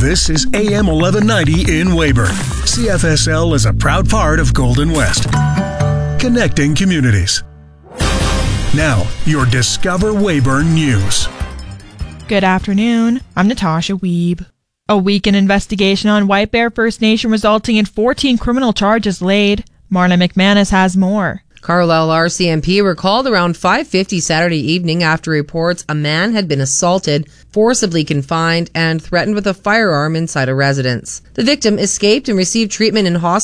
This is AM 1190 in Weyburn. CFSL is a proud part of Golden West. Connecting communities. Now, your Discover Weyburn News. Good afternoon. I'm Natasha Wiebe. A weekend investigation on White Bear First Nation resulting in 14 criminal charges laid. Marla McManus has more. Carlisle RCMP were called around 5:50 Saturday evening after reports a man had been assaulted, forcibly confined, and threatened with a firearm inside a residence. The victim escaped and received treatment in hospital